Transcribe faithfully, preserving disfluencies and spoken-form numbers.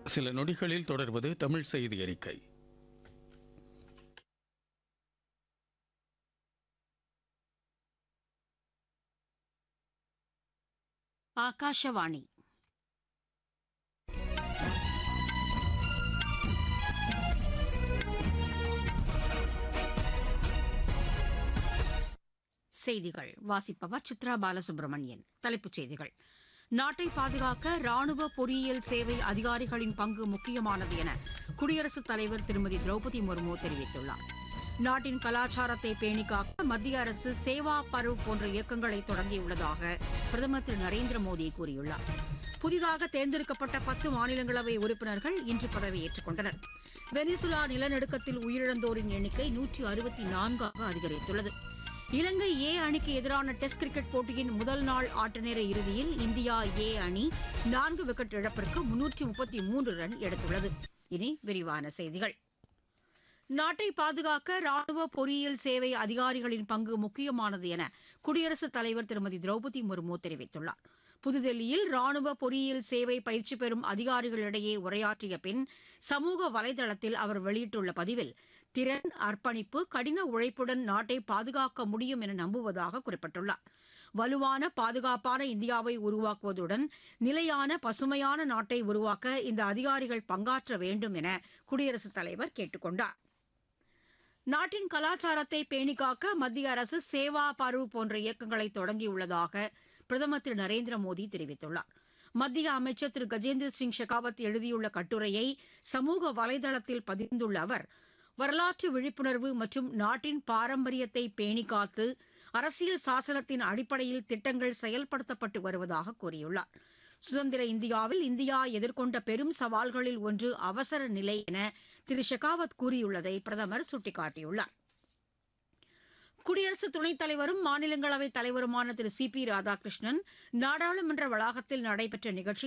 சில நொடிகளில் தொடர்வது தமிழ் செய்தி அறிக்கை. ஆகாஷவாணி. செய்திகள் வாசிப்பவர் சித்ரா பாலசுப்ரமணியன். தலைப்புச் செய்திகள்: நாட்டை பாதுகாக்க ராணுவ பொறியியல் சேவை அதிகாரிகளின் பங்கு முக்கியமானது என குடியரசுத் தலைவர் திருமதி திரௌபதி முர்மு தெரிவித்துள்ளார். நாட்டின் கலாச்சாரத்தை பேணிக்காக்க மத்திய அரசு சேவா பருவ் போன்ற இயக்கங்களை தொடங்கியுள்ளதாக பிரதமர் திரு நரேந்திர மோடி கூறியுள்ளார். புதிதாக தேர்ந்தெடுக்கப்பட்ட பத்து மாநிலங்களவை உறுப்பினர்கள் இன்று பதவியேற்றுக் கொண்டனர். வெனிசுலா நிலநடுக்கத்தில் உயிரிழந்தோரின் எண்ணிக்கை நூற்றி அறுபத்தி நான்காக அதிகரித்துள்ளது. இலங்கை ஏ அணிக்கு எதிரான டெஸ்ட் கிரிக்கெட் போட்டியின் முதல் நாள் ஆட்டநேர இறுதியில் இந்தியா ஏ அணி நான்கு விக்கெட் இழப்பிற்கு முன்னூற்றி முப்பத்தி மூன்று ரன் எடுத்துள்ளது. இனி விரிவான செய்திகள். நாட்டை பாதுகாக்க ராணுவ பொறியியல் சேவை அதிகாரிகளின் பங்கு முக்கியமானது என குடியரசுத் தலைவர் திருமதி திரௌபதி முர்மு தெரிவித்துள்ளார். புதுதில்லியில் ராணுவ பொறியியல் சேவை பயிற்சி பெறும் அதிகாரிகளிடையே உரையாற்றிய பின் சமூக வலைதளத்தில் அவர் வெளியிட்டுள்ள பதிவில், திறன், அர்ப்பணிப்பு, கடின உழைப்புடன் நாட்டை பாதுகாக்க முடியும் என நம்புவதாக குறிப்பிட்டுள்ளார். வலுவான பாதுகாப்பான இந்தியாவை உருவாக்குவதுடன் நிலையான பசுமையான நாட்டை உருவாக்க இந்த அதிகாரிகள் பங்காற்ற வேண்டும் என குடியரசுத் தலைவர் கேட்டுக் கொண்டார். நாட்டின் கலாச்சாரத்தை பேணிக்காக்க மத்திய அரசு சேவா பருவ் போன்ற இயக்கங்களை தொடங்கியுள்ளதாக பிரதமர் திரு நரேந்திர மோடி தெரிவித்துள்ளார். மத்திய அமைச்சர் திரு கஜேந்திர சிங் ஷெகாவத் எழுதியுள்ள கட்டுரையை சமூக வலைதளத்தில் பதிந்துள்ள அவர், வரலாற்று விழிப்புணர்வு மற்றும் நாட்டின் பாரம்பரியத்தை பேணிக்காத்து அரசியல் சாசனத்தின் அடிப்படையில் திட்டங்கள் செயல்படுத்தப்பட்டு வருவதாக கூறியுள்ளார். சுதந்திர இந்தியாவில் இந்தியா எதிர்கொண்ட பெரும் சவால்களில் ஒன்று அவசர நிலை என திரு ஷெகாவத் கூறியுள்ளதை பிரதமர் சுட்டிக்காட்டியுள்ளார். குடியரசு துணைத் தலைவரும் மாநிலங்களவைத் தலைவருமான திரு சி பி ராதாகிருஷ்ணன் நாடாளுமன்ற வளாகத்தில் நடைபெற்ற நிகழ்ச்சி